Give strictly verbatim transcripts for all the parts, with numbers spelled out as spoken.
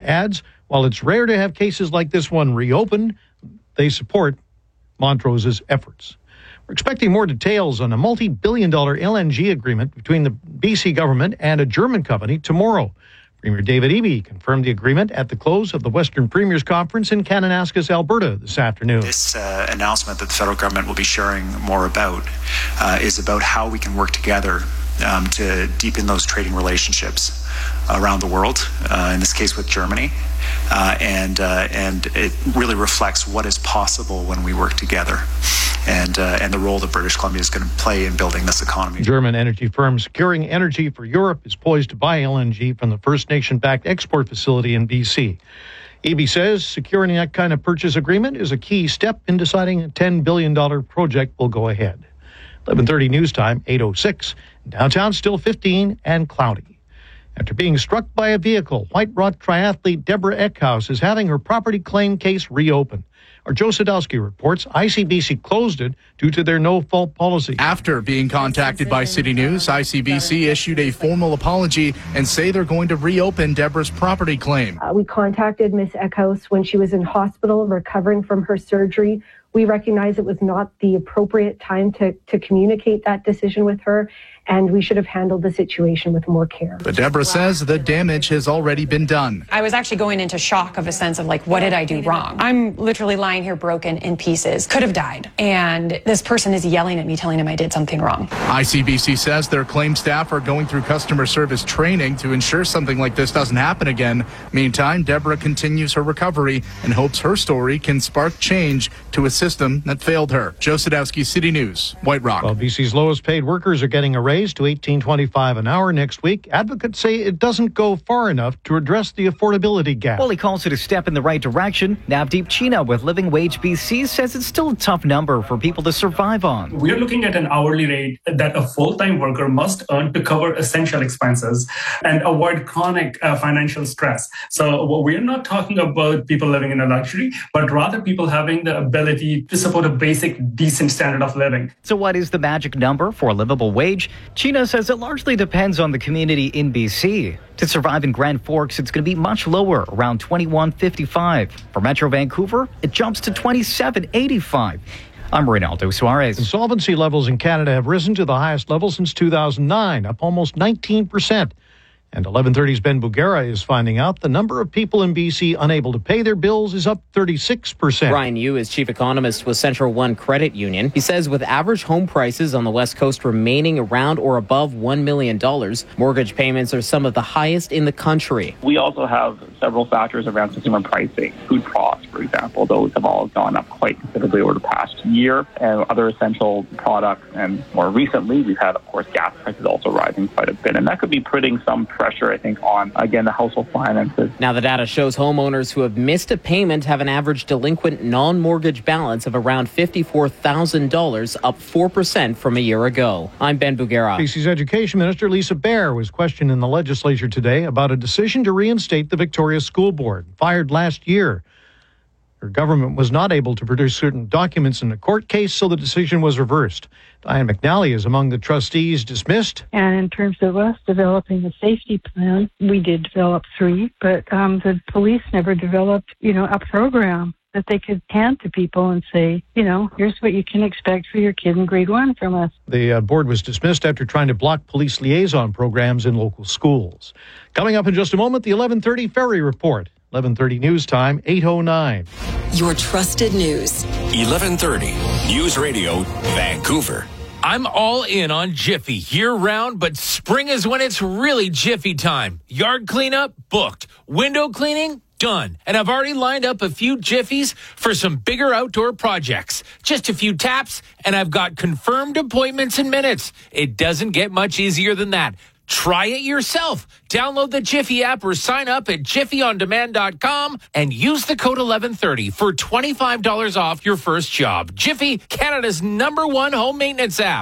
adds, while it's rare to have cases like this one reopened, they support Montrose's efforts. We're expecting more details on a multi-billion dollar L N G agreement between the B C government and a German company tomorrow. Premier David Eby confirmed the agreement at the close of the Western Premiers Conference in Kananaskis, Alberta this afternoon. This uh, announcement that the federal government will be sharing more about uh, is about how we can work together um, to deepen those trading relationships around the world, uh, in this case with Germany. Uh, and uh, and it really reflects what is possible when we work together, and uh, and the role that British Columbia is going to play in building this economy. German energy firm Securing Energy for Europe is poised to buy L N G from the First Nation-backed export facility in B C. Eby says securing that kind of purchase agreement is a key step in deciding a ten billion dollars project will go ahead. eleven thirty news time, eight oh six. Downtown still fifteen and cloudy. After being struck by a vehicle, White Rock triathlete Deborah Eckhouse is having her property claim case reopened. Our Joe Sadowski reports I C B C closed it due to their no-fault policy. After being contacted by City News, I C B C issued a formal apology and say they're going to reopen Deborah's property claim. Uh, we contacted Miss Eckhouse when she was in hospital recovering from her surgery. We recognized it was not the appropriate time to, to communicate that decision with her, and we should have handled the situation with more care. But Deborah says the damage has already been done. I was actually going into shock of a sense of like, what did I do wrong? I'm literally lying here broken in pieces, could have died. And this person is yelling at me, telling him I did something wrong. I C B C says their claim staff are going through customer service training to ensure something like this doesn't happen again. Meantime, Deborah continues her recovery and hopes her story can spark change to a system that failed her. Joe Sadowski, City News, White Rock. Well, B C's lowest paid workers are getting a raise to eighteen twenty-five an hour next week. Advocates say it doesn't go far enough to address the affordability gap. Well, he calls it a step in the right direction. Navdeep China with Living Wage B C says it's still a tough number for people to survive on. We're looking at an hourly rate that a full-time worker must earn to cover essential expenses and avoid chronic uh, financial stress. So well, we're not talking about people living in a luxury, but rather people having the ability to support a basic, decent standard of living. So what is the magic number for a livable wage? China says it largely depends on the community in B C. To survive in Grand Forks, it's going to be much lower, around twenty-one fifty-five. For Metro Vancouver, it jumps to twenty-seven eighty-five. I'm Reynaldo Suarez. Insolvency levels in Canada have risen to the highest level since two thousand nine, up almost nineteen percent. And eleven thirty's Ben Bugera is finding out the number of people in B C unable to pay their bills is up thirty-six percent. Brian Yu is chief economist with Central One Credit Union. He says with average home prices on the West Coast remaining around or above one million dollars, mortgage payments are some of the highest in the country. We also have several factors around consumer pricing. Food costs, for example, those have all gone up quite considerably over the past year, and other essential products. And more recently, we've had, of course, gas prices also rising quite a bit. And that could be putting some pressure, I think, on, again, the household finances. Now, the data shows homeowners who have missed a payment have an average delinquent non-mortgage balance of around fifty-four thousand dollars, up four percent from a year ago. I'm Ben Bugera. B C's Education Minister Lisa Baer was questioned in the legislature today about a decision to reinstate the Victoria School Board, fired last year. Her government was not able to produce certain documents in a court case, so the decision was reversed. Diane McNally is among the trustees dismissed. And in terms of us developing a safety plan, we did develop three, but um, the police never developed, you know, a program that they could hand to people and say, you know, here's what you can expect for your kid in grade one from us. The uh, board was dismissed after trying to block police liaison programs in local schools. Coming up in just a moment, the eleven thirty Ferry Report. eleven thirty news time, eight oh nine. Your trusted news. eleven thirty News Radio, Vancouver. I'm all in on Jiffy year-round, but spring is when it's really Jiffy time. Yard cleanup, booked. Window cleaning, done. And I've already lined up a few Jiffies for some bigger outdoor projects. Just a few taps, and I've got confirmed appointments in minutes. It doesn't get much easier than that. Try it yourself. Download the Jiffy app or sign up at jiffy on demand dot com and use the code eleven thirty for twenty-five dollars off your first job. Jiffy, Canada's number one home maintenance app.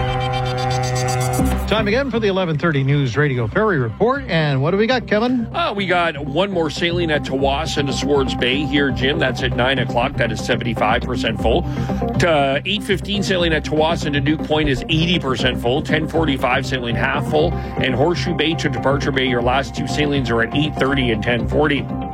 Time again for the eleven thirty News Radio Ferry Report. And what do we got, Kevin? Uh, we got one more sailing at Tawas into Swords Bay here, Jim. That's at nine o'clock. That is seventy-five percent full. Uh, eight fifteen sailing at Tawas into Duke Point is eighty percent full. ten forty-five sailing half full. And Horseshoe Bay to Departure Bay, your last two sailings are at eight thirty and ten forty.